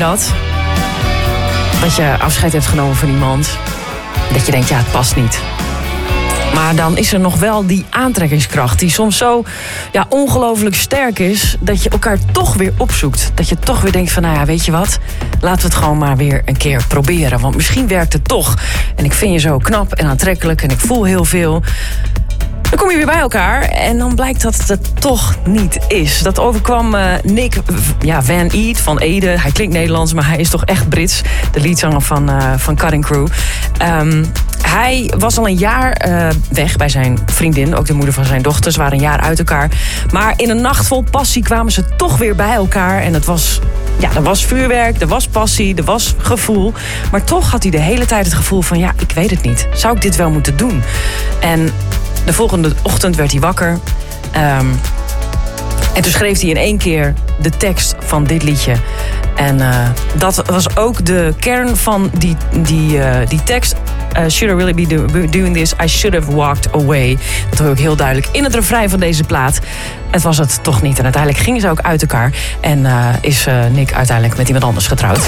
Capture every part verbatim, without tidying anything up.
Dat, dat je afscheid hebt genomen van iemand. Dat je denkt, ja, het past niet. Maar dan is er nog wel die aantrekkingskracht die soms zo ja, ongelooflijk sterk is, dat je elkaar toch weer opzoekt. Dat je toch weer denkt van, nou ja, weet je wat? Laten we het gewoon maar weer een keer proberen. Want misschien werkt het toch. En ik vind je zo knap en aantrekkelijk en ik voel heel veel. Dan kom je weer bij elkaar en dan blijkt dat het toch niet is. Dat overkwam uh, Nick ja, Van Eat van Ede. Hij klinkt Nederlands, maar hij is toch echt Brits. De leadzanger van, uh, van Cutting Crew. Um, hij was al een jaar uh, weg bij zijn vriendin, ook de moeder van zijn dochter. Ze waren een jaar uit elkaar. Maar in een nacht vol passie kwamen ze toch weer bij elkaar. En het was, ja, er was vuurwerk, er was passie, er was gevoel. Maar toch had hij de hele tijd het gevoel van, ja, ik weet het niet. Zou ik dit wel moeten doen? En de volgende ochtend werd hij wakker. Um, en toen schreef hij in één keer de tekst van dit liedje. En uh, dat was ook de kern van die, die, uh, die tekst. Uh, should I really be do- doing this? I should have walked away. Dat hoor ik heel duidelijk in het refrein van deze plaat. Het was het toch niet. En uiteindelijk gingen ze ook uit elkaar. En uh, is uh, Nick uiteindelijk met iemand anders getrouwd.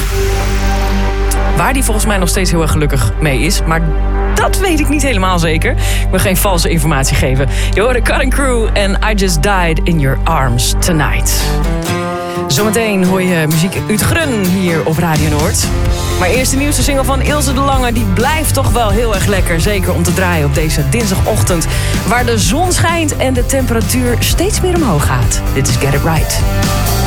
Waar die volgens mij nog steeds heel erg gelukkig mee is. Maar dat weet ik niet helemaal zeker. Ik wil geen valse informatie geven. Je hoorde Cutting Crew en I Just Died in Your Arms Tonight. Zometeen hoor je muziek uit Grun hier op Radio Noord. Maar eerst de nieuwste single van Ilse de Lange. Die blijft toch wel heel erg lekker. Zeker om te draaien op deze dinsdagochtend. Waar de zon schijnt en de temperatuur steeds meer omhoog gaat. Dit is Get It Right.